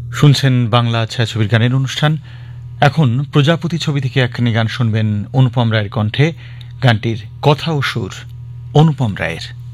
শুনছেন বাংলা ছায়াছবির গানের অনুষ্ঠান। এখন প্রজাপতি ছবি থেকে একখানি গান শুনবেন অনুপম রায়ের কণ্ঠে। গানটির কথা ও সুর অনুপম রায়ের।